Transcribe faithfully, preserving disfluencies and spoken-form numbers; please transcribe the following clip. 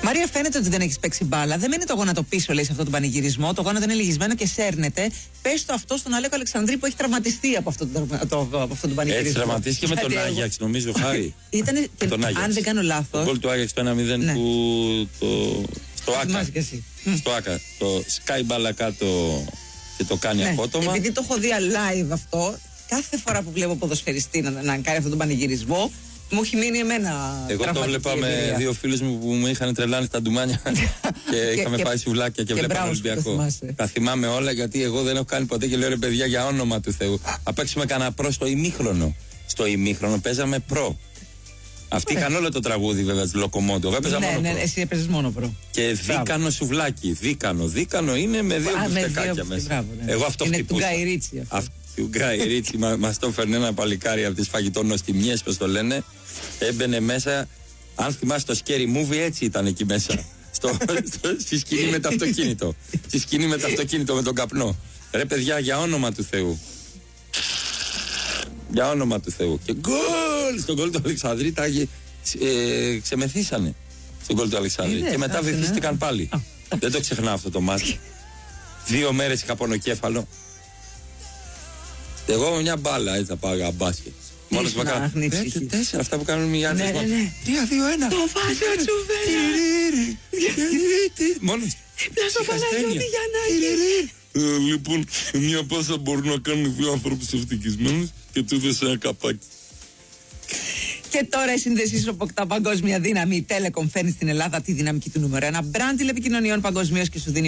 Μαρία, φαίνεται ότι δεν έχεις παίξει μπάλα. Δεν μένει το γόνατο πίσω, λέει, σε αυτόν τον πανηγυρισμό. Το γόνατο είναι λυγισμένο και σέρνεται. Πες το αυτό στον Αλέκο Αλεξανδρή που έχει τραυματιστεί από αυτόν τον, το, το, από τον πανηγυρισμό. Έτσι τραυματίστηκε με τον Άγιαξ, νομίζω, Χάρη. Ήτανε, και, αν δεν κάνω λάθος. Το γκολ του Άγιαξ το ένα μηδέν ναι. που το, στο Άκα. Στο Άκα. Το σκάει μπάλα κάτω και το κάνει ναι. απότομα. Επειδή το έχω δει live αυτό, κάθε φορά που βλέπω ποδοσφαιριστή να, να κάνει αυτόν τον πανηγυρισμό, μου έχει μείνει εμένα. Εγώ το βλέπα με δύο φίλους μου που μου είχαν τρελάνει στα ντουμάνια και είχαμε και, πάει σουβλάκια και, και βλέπαμε Ολυμπιακό. Τα θυμάμαι όλα γιατί εγώ δεν έχω κάνει ποτέ και λέω ρε παιδιά για όνομα του Θεού. Θα παίξουμε κανένα προ στο ημίχρονο. Στο ημίχρονο παίζαμε προ. Αυτοί είχαν όλο το τραγούδι βέβαια τη Λοκομόντο. Εγώ έπαιζα ναι, μόνο ναι, προ. Εσύ έπαιζες μόνο προ. Και δίκανο σουβλάκι. Δίκανο. Δίκανο είναι με δύο μπουστεκάκια μέσα. Μπράβο, ναι. Εγώ αυτό είναι χτυπούσα. Του Γκάι Ρίτσι αυτό. Του Γκάι Ρίτσι μας το φέρνει ένα παλικάρι από τις φαγητόνοστιμιές, πώς το λένε. Έμπαινε μέσα. Αν θυμάσαι το Scary Movie, έτσι ήταν εκεί μέσα. στο, στο, στη σκηνή με το αυτοκίνητο. Στη σκηνή με το αυτοκίνητο με τον καπνό. Ρε παιδιά, για όνομα του Θεού. Για όνομα του Θεού. Και γκολ! Στον γκολ του Αλεξανδρή τα ε, ξεμεθύσανε. Στον γκολ του Αλεξανδρή. Και μετά βυθίστηκαν πάλι. Δεν το ξεχνάω αυτό το μάτι. Δύο μέρες είχα πονοκέφαλο. Εγώ με μια μπάλα έτσι θα πάω για μπάσκετ. Μόνος μου έκανα τέσσερα αυτά που κάνουν οι Γιάννης. Τρία, δύο, ένα. Το βάζω τσουβέλα. Μόνος. Πλάσω Παναγιώτη για να γίνει. Λοιπόν, μια πάσα μπορεί να κάνει δύο ανθρώπους ευτυχισμένους και του έδωσε ένα καπάκι. Και τώρα η σύνδεσή σου αποκτά παγκόσμια δύναμη. Η Telecom φέρνει στην Ελλάδα τη δυναμική του νούμερο ένα μπραντ τηλεπικοινωνιών παγκοσμίως και σου δίνει